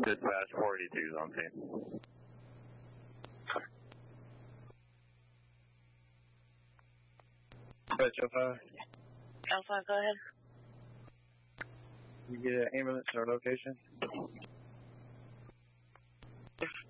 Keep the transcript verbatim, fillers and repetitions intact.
Dispatch four eighty-two is on scene. Dispatch L five. L five, go ahead. You get an ambulance to our location?